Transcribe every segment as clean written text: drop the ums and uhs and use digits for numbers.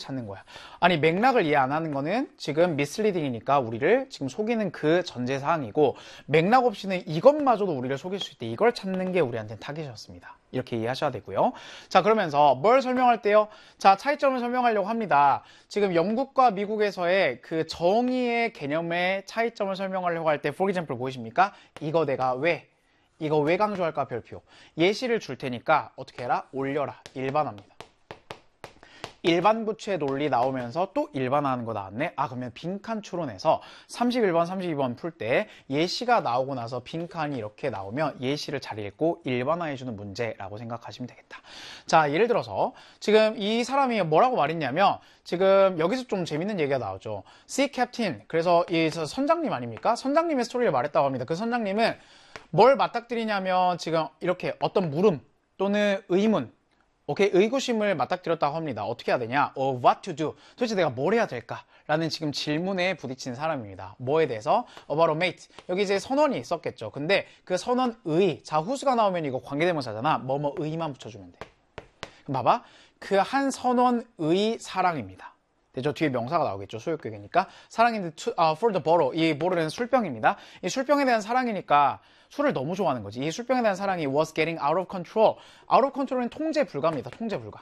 찾는 거야. 아니 맥락을 이해 안 하는 거는 지금 미스리딩이니까 우리를 지금 속이는 그 전제사항이고 맥락 없이는 이것마저도 우리를 속일 수 있대. 이걸 찾는 게 우리한테는 타깃이었습니다. 이렇게 이해하셔야 되고요. 자, 그러면서 뭘 설명할 때요? 자, 차이점을 설명하려고 합니다. 지금 영국과 미국에서의 그 정의의 개념의 차이점을 설명하려고 할 때 for example 보이십니까? 이거 내가 이거 왜 강조할까 별표. 예시를 줄 테니까 어떻게 해라? 올려라. 일반화입니다. 일반 구체 논리 나오면서 또 일반화하는 거 나왔네? 아, 그러면 빈칸 추론해서 31번, 32번 풀 때 예시가 나오고 나서 빈칸이 이렇게 나오면 예시를 잘 읽고 일반화해주는 문제라고 생각하시면 되겠다. 자, 예를 들어서 지금 이 사람이 뭐라고 말했냐면 지금 여기서 좀 재밌는 얘기가 나오죠. Sea Captain. 그래서 이 선장님 아닙니까? 선장님의 스토리를 말했다고 합니다. 그 선장님은 뭘 맞닥뜨리냐면 지금 이렇게 어떤 물음 또는 의문, 오케이, 의구심을 맞닥뜨렸다고 합니다. 어떻게 해야 되냐? What to do? 도대체 내가 뭘 해야 될까? 라는 지금 질문에 부딪힌 사람입니다. 뭐에 대해서? About a mate. 여기 이제 선원이 있었겠죠. 근데 그 선원의, 자, 후수가 나오면 이거 관계대명사잖아. 뭐뭐의만 붙여주면 돼. 그럼 봐봐. 그 한 선원의 사랑입니다. 되죠? 뒤에 명사가 나오겠죠. 소유격이니까. 사랑인데 for the bottle. 이 bottle는 술병입니다. 이 술병에 대한 사랑이니까 술을 너무 좋아하는 거지. 이 술병에 대한 사랑이 was getting out of control. out of control은 통제 불가입니다. 통제 불가.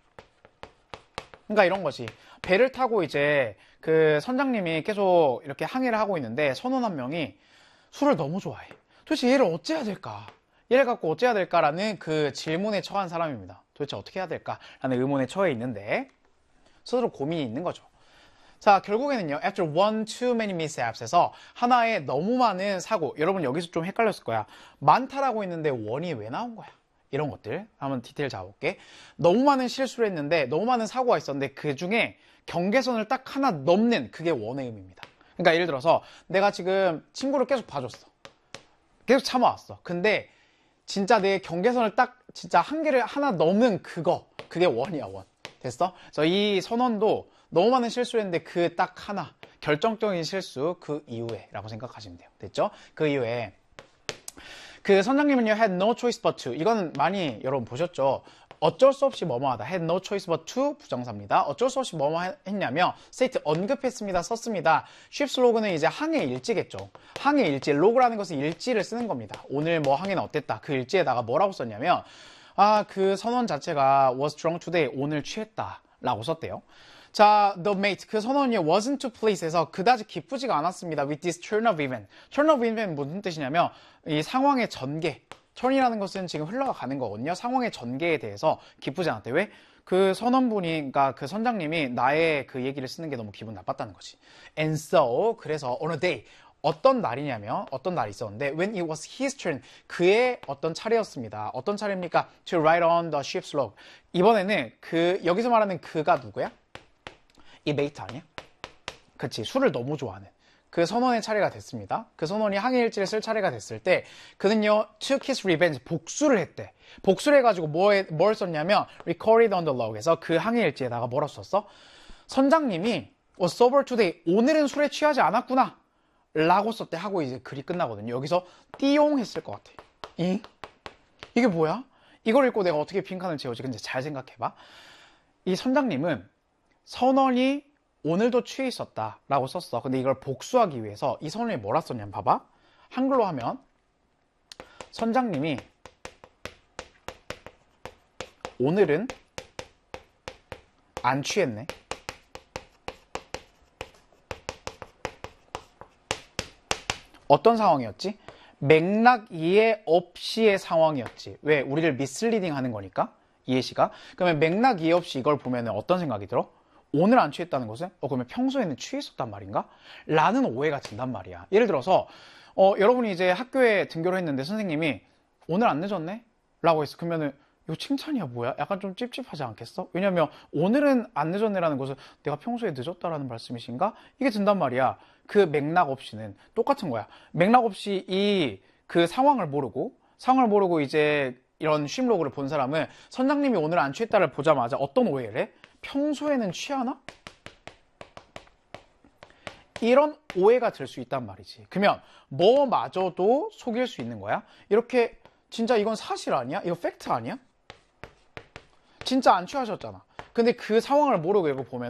그러니까 이런 거지. 배를 타고 이제 그 선장님이 계속 이렇게 항해를 하고 있는데 선원 한 명이 술을 너무 좋아해. 도대체 얘를 어째야 될까? 얘를 갖고 어째야 될까라는 그 질문에 처한 사람입니다. 도대체 어떻게 해야 될까라는 의문에 처해 있는데 스스로 고민이 있는 거죠. 자, 결국에는요, after one too many mishaps에서 하나의 너무 많은 사고, 여러분 여기서 좀 헷갈렸을 거야. 많다라고 했는데 원이 왜 나온 거야? 이런 것들 한번 디테일 잡아볼게. 너무 많은 실수를 했는데 너무 많은 사고가 있었는데 그 중에 경계선을 딱 하나 넘는 그게 원의 의미입니다. 그러니까 예를 들어서 내가 지금 친구를 계속 봐줬어. 계속 참아왔어. 근데 진짜 내 경계선을 딱 진짜 한계를 하나 넘는 그게 원이야, 원. 됐어? 그래서 이 선언도 너무 많은 실수를 했는데 그 딱 하나 결정적인 실수 그 이후에 라고 생각하시면 돼요. 됐죠? 그 이후에 그 선장님은요 had no choice but to. 이거는 많이 여러분 보셨죠? 어쩔 수 없이 뭐뭐 하다. had no choice but to 부정사입니다. 어쩔 수 없이 뭐뭐 했냐면 state 언급했습니다. 썼습니다. ship's log는 이제 항해 일지겠죠. 항해 일지. 로그라는 것은 일지를 쓰는 겁니다. 오늘 뭐 항해는 어땠다. 그 일지에다가 뭐라고 썼냐면 그 선원 자체가 was drunk today. 오늘 취했다 라고 썼대요. 자, the mate, 그 선원이 wasn't too pleased해서 그다지 기쁘지가 않았습니다. with this turn of event. turn of event 무슨 뜻이냐면 이 상황의 전개. turn이라는 것은 지금 흘러가는 거거든요. 상황의 전개에 대해서 기쁘지 않았대. 왜? 그 선원분이, 그러니까 그 선장님이 나의 그 얘기를 쓰는 게 너무 기분 나빴다는 거지. and so, 그래서 on a day, 어떤 날이냐면 어떤 날이 있었는데 when it was his turn, 그의 어떤 차례였습니다. 어떤 차례입니까? to write on the ship's log. 이번에는 여기서 말하는 그가 누구야? 이 메이트 아니야? 그치, 술을 너무 좋아하는 그 선원의 차례가 됐습니다. 그 선원이 항해일지를 쓸 차례가 됐을 때 그는요 took his revenge, 복수를 했대. 복수를 해가지고 뭘 썼냐면 recorded on the log에서 그 항해일지에다가 뭐라 썼어? 선장님이 was sober today, 오늘은 술에 취하지 않았구나 라고 썼대 하고 이제 글이 끝나거든요. 여기서 띠용 했을 것 같아. 이게 뭐야? 이걸 읽고 내가 어떻게 빈칸을 채우지? 근데 잘 생각해봐. 이 선장님은 선원이 오늘도 취해 있었다 라고 썼어. 근데 이걸 복수하기 위해서 이 선원이 뭐라 썼냐면 봐봐. 한글로 하면 선장님이 오늘은 안 취했네. 어떤 상황이었지? 맥락 이해 없이의 상황이었지. 왜? 우리를 미스리딩 하는 거니까. 이해시가. 그러면 맥락 이해 없이 이걸 보면 어떤 생각이 들어? 오늘 안 취했다는 것은 그러면 평소에는 취했었단 말인가? 라는 오해가 든단 말이야. 예를 들어서 여러분이 이제 학교에 등교를 했는데 선생님이 오늘 안 늦었네? 라고 했어. 그러면은 이거 칭찬이야 뭐야? 약간 좀 찝찝하지 않겠어? 왜냐면 오늘은 안 늦었네라는 것은 내가 평소에 늦었다라는 말씀이신가? 이게 든단 말이야. 그 맥락 없이는 똑같은 거야. 맥락 없이 그 상황을 모르고 이제 이런 쉼로그를 본 사람은 선장님이 오늘 안 취했다를 보자마자 어떤 오해를 해? 평소에는 취하나? 이런 오해가 들 수 있단 말이지. 그러면 뭐마저도 속일 수 있는 거야? 이렇게 진짜 이건 사실 아니야? 이거 팩트 아니야? 진짜 안 취하셨잖아. 근데 그 상황을 모르고 이거 보면